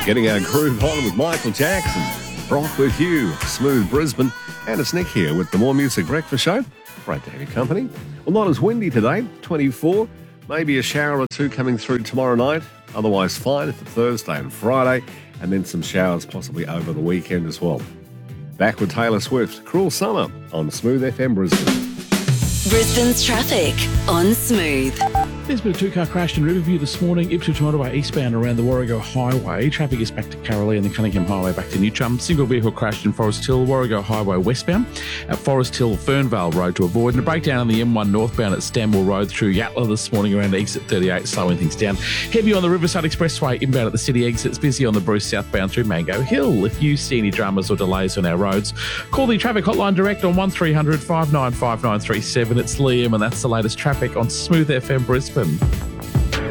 Getting our groove on with Michael Jackson. Brock with you, Smooth Brisbane. And it's Nick here with the More Music Breakfast Show. Great to have your company. Well, not as windy today, 24. Maybe a shower or two coming through tomorrow night. Otherwise fine for Thursday and Friday. And then some showers possibly over the weekend as well. Back with Taylor Swift, Cruel Summer on Smooth FM Brisbane. Brisbane's traffic on Smooth. There's been a two-car crash in Riverview this morning, Ipswich Motorway eastbound around the Warrego Highway. Traffic is back to Carolee and the Cunningham Highway back to Newchum. Single vehicle crashed in Forest Hill, Warrego Highway westbound at Forest Hill, Fernvale Road to avoid. And a breakdown on the M1 northbound at Stanmore Road through Yatala this morning around exit 38, slowing things down. Heavy on the Riverside Expressway inbound at the city exits. Busy on the Bruce southbound through Mango Hill. If you see any dramas or delays on our roads, call the traffic hotline direct on 1300 595 937. It's Liam, and that's the latest traffic on Smooth FM Brisbane.